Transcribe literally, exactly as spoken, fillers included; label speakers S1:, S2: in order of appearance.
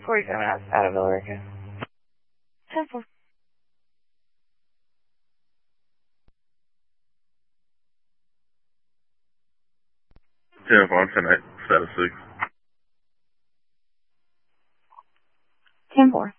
S1: forty-seven out, out of Villarica.
S2: ten four.
S3: ten four, I'm tonight, status six.
S2: ten four.